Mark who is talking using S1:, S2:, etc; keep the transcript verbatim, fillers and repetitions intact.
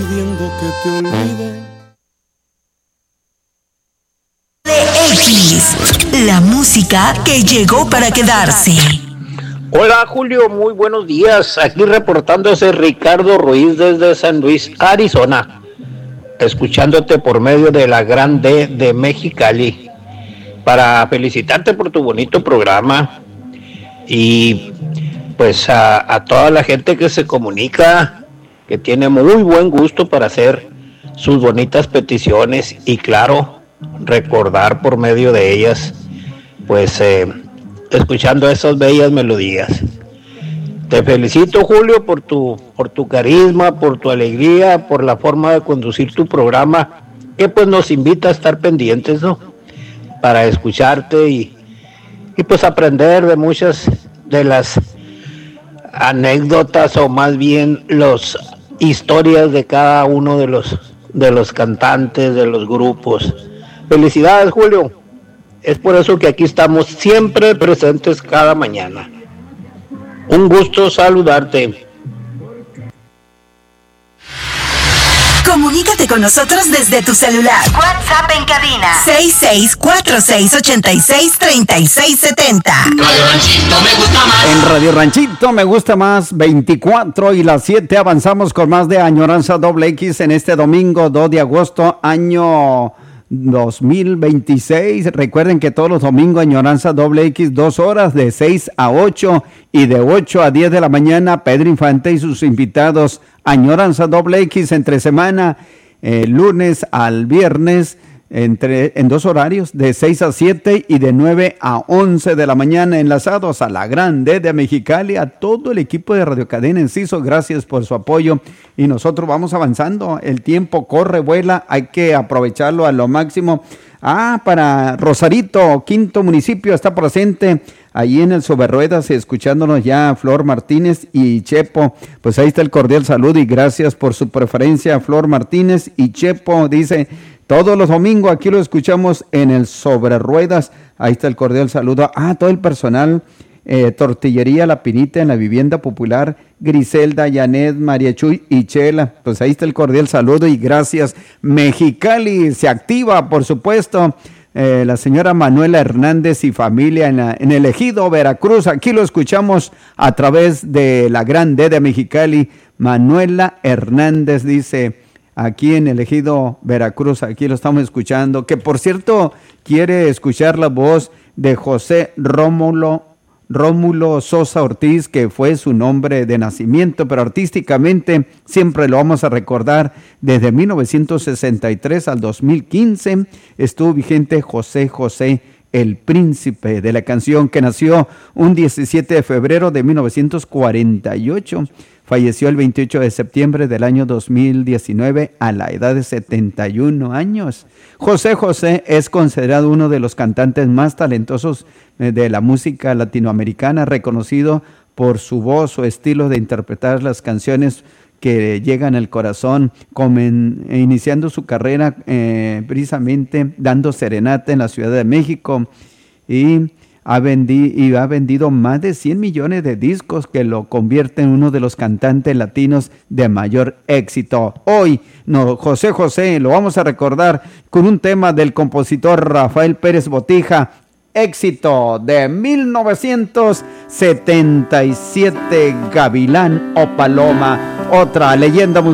S1: pidiendo que te olvide.
S2: X, la música que llegó para quedarse.
S3: Hola Julio, muy buenos días. Aquí reportándose Ricardo Ruiz desde San Luis, Arizona. Escuchándote por medio de la Gran D de Mexicali. Para felicitarte por tu bonito programa. Y pues a, a toda la gente que se comunica, que tiene muy buen gusto para hacer sus bonitas peticiones. Y claro, recordar por medio de ellas, pues eh, escuchando esas bellas melodías. Te felicito, Julio, por tu por tu carisma, por tu alegría, por la forma de conducir tu programa, que pues nos invita a estar pendientes, ¿no? Para escucharte y, y pues aprender de muchas de las anécdotas, o más bien las historias de cada uno de los de los cantantes, de los grupos. Felicidades, Julio. Es por eso que aquí estamos siempre presentes cada mañana. Un gusto saludarte.
S2: Comunícate con nosotros desde tu celular. WhatsApp en cabina seis seis cuatro seis ocho seis tres seis siete cero.
S4: Radio Ranchito me gusta más.
S5: En Radio Ranchito me gusta más, veinticuatro y las siete, avanzamos con más de Añoranza Doble X en este domingo dos de agosto, año dos mil veintiséis. Recuerden que todos los domingos Añoranza Doble X, dos horas de seis a ocho y de ocho a diez de la mañana. Pedro Infante y sus invitados. Añoranza Doble X entre semana, eh, lunes al viernes, entre en dos horarios, de seis a siete y de nueve a once de la mañana, enlazados a la Gran D de Mexicali, a todo el equipo de Radio Cadena Enciso. Gracias por su apoyo y nosotros vamos avanzando. El tiempo corre, vuela, hay que aprovecharlo a lo máximo. Ah, para Rosarito, quinto municipio, está presente ahí en el Sobre Ruedas, escuchándonos ya Flor Martínez y Chepo. Pues ahí está el cordial saludo y gracias por su preferencia, Flor Martínez y Chepo. Dice, todos los domingos aquí lo escuchamos en el Sobre Ruedas. Ahí está el cordial saludo. Ah, todo el personal, eh, Tortillería La Pinita en la Vivienda Popular, Griselda, Janet, María Chuy y Chela. Pues ahí está el cordial saludo y gracias. Mexicali se activa, por supuesto. Eh, la señora Manuela Hernández y familia en, la, en el Ejido Veracruz. Aquí lo escuchamos a través de la Gran D de Mexicali. Manuela Hernández dice, aquí en el Ejido Veracruz, aquí lo estamos escuchando, que por cierto quiere escuchar la voz de José Rómulo Rómulo Sosa Ortiz, que fue su nombre de nacimiento, pero artísticamente siempre lo vamos a recordar. Desde mil novecientos sesenta y tres al dos mil quince estuvo vigente José José, el príncipe de la canción, que nació un diecisiete de febrero de mil novecientos cuarenta y ocho. Falleció el veintiocho de septiembre del año dos mil diecinueve a la edad de setenta y uno años. José José es considerado uno de los cantantes más talentosos de la música latinoamericana, reconocido por su voz, su estilo de interpretar las canciones que llegan al corazón, comen, iniciando su carrera eh, precisamente dando serenata en la Ciudad de México y ha, vendi, y ha vendido más de cien millones de discos, que lo convierte en uno de los cantantes latinos de mayor éxito. Hoy, no, José José lo vamos a recordar con un tema del compositor Rafael Pérez Botija, éxito de mil novecientos setenta y siete, Gavilán o Paloma, otra leyenda musical.